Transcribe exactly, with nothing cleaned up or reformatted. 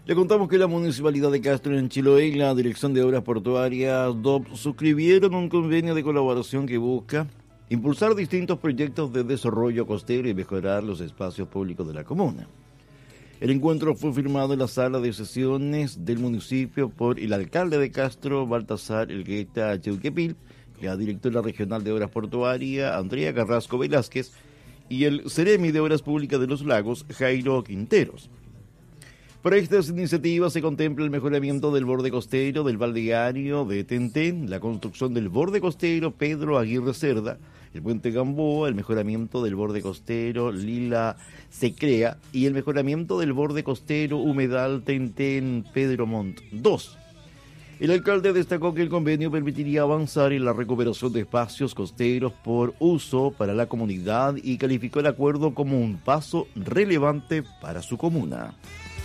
Le contamos que la Municipalidad de Castro en Chiloé y la Dirección de Obras Portuarias D O P suscribieron un convenio de colaboración que busca impulsar distintos proyectos de desarrollo costero y mejorar los espacios públicos de la comuna. El encuentro fue firmado en la sala de sesiones del municipio por el alcalde de Castro, Baltasar Elgueta Cheuquepil, la directora regional de Obras Portuarias, Andrea Carrasco Velázquez, y el Ceremi de Obras Públicas de los Lagos, Jairo Quinteros. Para estas iniciativas se contempla el mejoramiento del borde costero del balneario de Tentén, la construcción del borde costero Pedro Aguirre Cerda, el puente Gamboa, el mejoramiento del borde costero Lila Secrea y el mejoramiento del borde costero Humedal Tentén Pedro Montt dos. El alcalde destacó que el convenio permitiría avanzar en la recuperación de espacios costeros por uso para la comunidad y calificó el acuerdo como un paso relevante para su comuna.